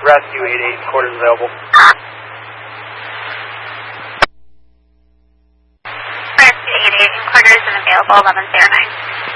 rescue 88, quarters available. Rescue 88, quarters and available 1109.